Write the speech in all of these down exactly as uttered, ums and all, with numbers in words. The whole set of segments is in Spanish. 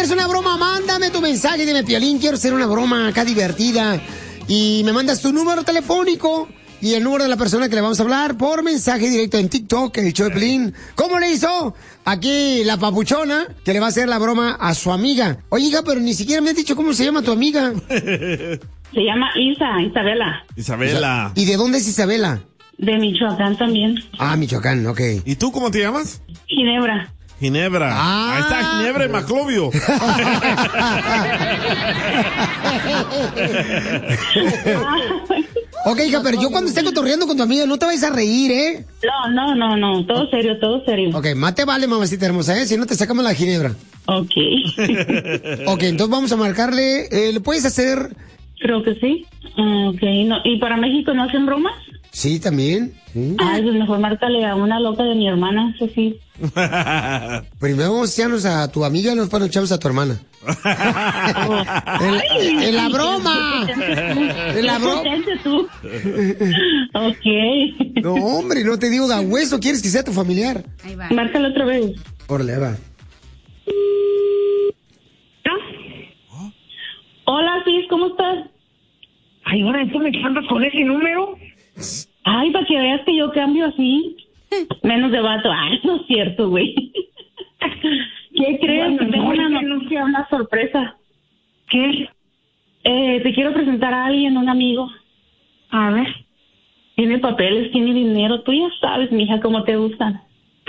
quieres una broma, mándame tu mensaje. Dime, Piolín, quiero hacer una broma acá divertida. Y me mandas tu número telefónico y el número de la persona que le vamos a hablar por mensaje directo en TikTok, el show de Piolín. ¿Cómo le hizo aquí la papuchona que le va a hacer la broma a su amiga? Oye, hija, pero ni siquiera me has dicho cómo se llama tu amiga. Se llama Isa, Isabela. Isabela. ¿Y de dónde es Isabela? De Michoacán también. Ah, Michoacán, ok. ¿Y tú cómo te llamas? Ginebra. Ginebra. Ah. Ahí está Ginebra y Maclovio. Ok, hija, pero yo cuando esté cotorreando con tu amiga, no te vayas a reír, ¿eh? No, no, no, no, todo serio, todo serio. Ok, más te vale, mamacita hermosa, ¿eh? Si no te sacamos la Ginebra. Ok. Ok, entonces vamos a marcarle, eh, ¿le puedes hacer? Creo que sí. Ok, no. ¿Y para México no hacen bromas? Sí, también. ¿Sí? Ay, pues mejor márcale a una loca de mi hermana, eso sí. Primero vamos a echarnos a tu amiga y después nos echamos a tu hermana. en, en la broma. En la broma. tú. Ok. No, hombre, no te digo de a hueso, ¿quieres que sea tu familiar? Ahí va. Márcalo otra vez. Órale, va. Hola, Cis, ¿cómo estás? Ay, ahora tú me andas con ese número. Ay, para que veas que yo cambio así. Menos de vato. Ay, no es cierto, güey. ¿Qué crees? Bueno, Tengo una no, noticia, una sorpresa. ¿Qué? Eh, te quiero presentar a alguien, un amigo. A ver. Tiene papeles, tiene dinero. Tú ya sabes, mija, cómo te gustan.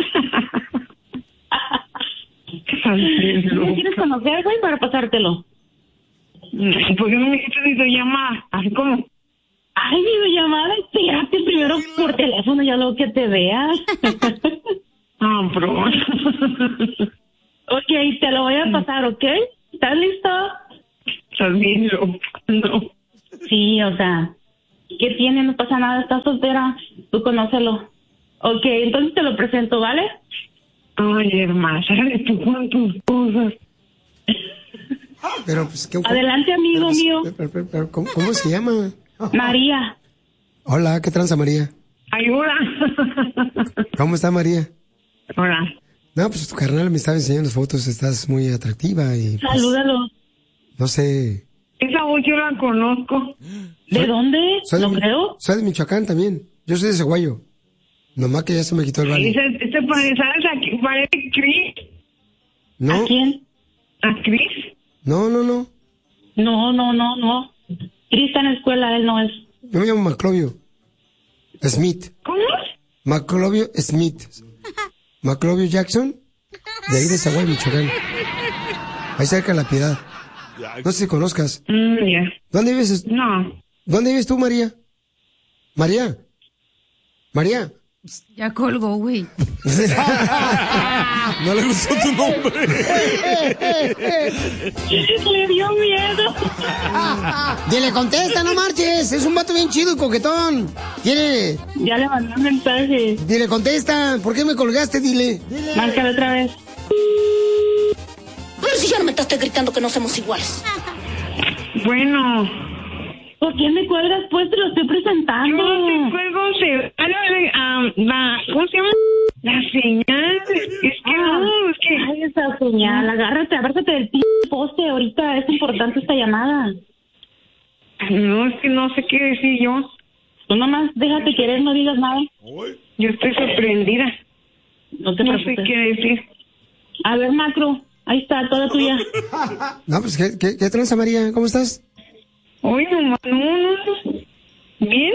¿Me quieres conocer, güey, para pasártelo? ¿Por qué no me dijiste videollamada? Así como... Ay, videollamada, espérate primero por teléfono, ya luego que te veas. Ah, bro. Ok, te lo voy a pasar, ¿ok? ¿Estás listo? Estás bien loco. No. Sí, o sea, ¿qué tiene? No pasa nada, estás soltera, tú conócelo. Ok, entonces te lo presento, ¿vale? Ay, hermana, sale tú con tus cosas. Pero, pues, ¿qué, Adelante, amigo pero, mío. Pero, pero, pero, ¿cómo, ¿Cómo se llama? María. Hola, ¿qué tranza, María? Ayuda. ¿Cómo está, María? Hola. No, pues tu carnal me estaba enseñando fotos, estás muy atractiva y... Pues, salúdalo. No sé... Esa voz yo la conozco. ¿De dónde? Soy ¿No de, creo? Soy de Michoacán también. Yo soy de Zaguayo. Nomás que ya se me quitó el vale. Ese, ese parece, ¿sabes a quién? Parece Chris. ¿No? ¿A quién? ¿A Chris? No, no, no. No, no, no, no. Chris está en la escuela, él no es. Yo me llamo Maclovio Smith. ¿Cómo? Maclovio Smith. Maclovio Jackson, de ahí de Zaguayo, Michoacán. Ahí cerca de La Piedad. No sé si conozcas. Mm, ya. Yeah. ¿Dónde vives? No. ¿Dónde vives tú, María? María. María. Ya colgó, güey. No le gustó tu nombre. Le dio miedo. Dile, contesta, no marches. Es un vato bien chido y coquetón. Tiene... Ya le mandé un mensaje. Dile, contesta. ¿Por qué me colgaste? Dile. Dile. Márcale otra vez. Pero si ya no me estás gritando que no somos iguales. Bueno. ¿Por qué me cuelgas? Pues te lo estoy presentando. Yo no te cuelgo, se... Ah, um, la... ¿Cómo se llama? La señal. Es que ah, no, es que... Ay, esa señal. Agárrate, agárrate del p*** poste. Ahorita es importante esta llamada. No, es que no sé qué decir yo. Tú nomás déjate querer, no digas nada. Yo estoy sorprendida. No te No preocupes. sé qué decir. A ver, Macro. Ahí está, toda tuya. No, pues, ¿qué, qué, qué tranza, María? ¿Cómo estás? Oye, no, no, no. Bien.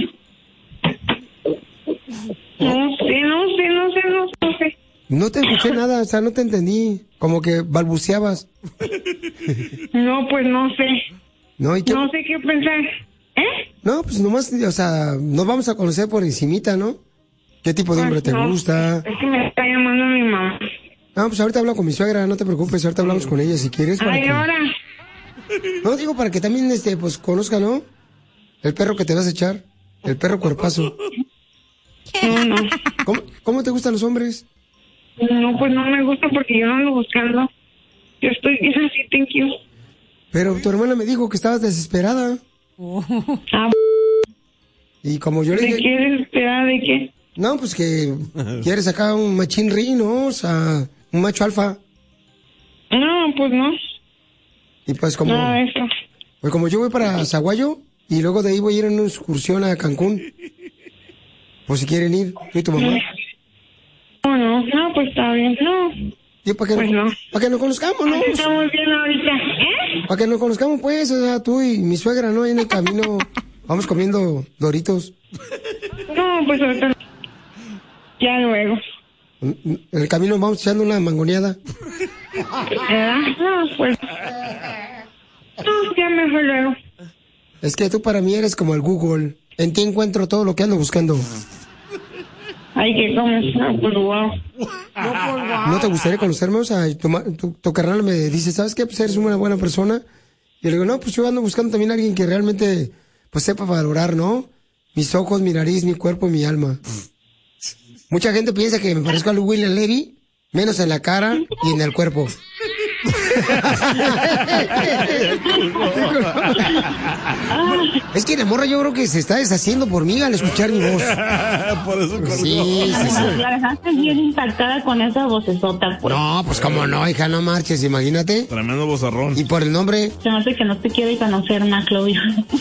No sé, no sé, no sé, no, no sé. No te escuché nada, o sea, no te entendí. Como que balbuceabas. No, pues no sé. No, ¿y qué? No sé qué pensar. ¿Eh? No, pues nomás, o sea, nos vamos a conocer por encimita, ¿no? ¿Qué tipo de hombre Pues te no, gusta? Es que me está llamando mi mamá. Ah, pues ahorita hablo con mi suegra, no te preocupes, ahorita hablamos con ella si quieres. Para Ay, que... ahora. No, digo para que también, este, pues, conozca, ¿no? El perro que te vas a echar, el perro cuerpazo. No, no. ¿Cómo, cómo te gustan los hombres? No, pues no me gusta porque yo no ando buscando. Yo estoy bien así, thank you. Pero tu hermana me dijo que estabas desesperada. Ah, Y como yo le ¿de dije... qué desesperada? ¿De qué? No, pues que quieres acá un machín ri, ¿no? O sea, un macho alfa. No, pues no. Y pues como... Nada de eso. Pues como yo voy para Zaguayo y luego de ahí voy a ir en una excursión a Cancún. Por si quieren ir, yo y tu mamá. No, no, no, pues está bien. No. Yo para que, Pues no, no. para que nos conozcamos, ¿no? Así estamos bien ahorita. ¿Eh? Para que nos conozcamos, pues, o sea, tú y mi suegra, ¿no? Ahí en el camino vamos comiendo Doritos. No, pues ahorita no. Ya luego. En el camino vamos echando una mangoneada. ¿Verdad? No, pues. No, ya mejor luego. Es que tú para mí eres como el Google. En ti encuentro todo lo que ando buscando. Ay, que comes. No, pues wow. ¿No te gustaría conocerme? O sea, tu, ma- tu, tu carnal me dice, ¿sabes qué? Pues eres una buena persona. Y le digo, no, pues yo ando buscando también a alguien que realmente, pues sepa valorar, ¿no? Mis ojos, mi nariz, mi cuerpo y mi alma. Mucha gente piensa que me parezco a William Levy, menos en la cara y en el cuerpo. Es que la morra yo creo que se está deshaciendo por mí al escuchar mi voz. Por eso colgó. Sí, sí, sí. La dejaste bien impactada con esa vocesota, pues. No, pues cómo no, hija, no marches, imagínate. Tremendo bozarrón. Y por el nombre. Se me hace que no te quiere conocer, Maclovio.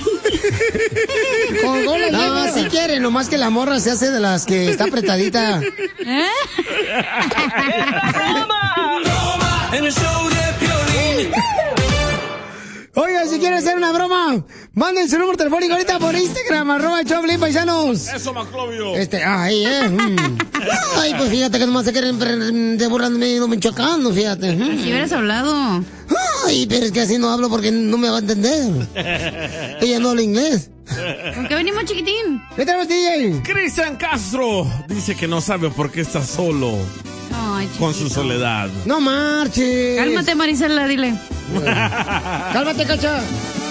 No, si quiere, nomás que la morra se hace de las que está apretadita. ¿Eh? En el show de Piolín. Oigan, si quieren hacer una broma, manden su número telefónico ahorita por Instagram, arroba el Choplin, paisanos. Eso, Maclovio. Este, ay, eh. mm. Ay, pues fíjate que nomás se quieren pre- de burlando medio michoacano, fíjate. mm. Si hubieras hablado. Ay, pero es que así no hablo porque no me va a entender. Ella no habla inglés. ¿Con qué venimos, chiquitín? ¿Qué tenemos, D J? Cristian Castro dice que no sabe por qué está solo Ay, con su soledad. No marches. Cálmate, Marisela, dile. Cálmate, cacha.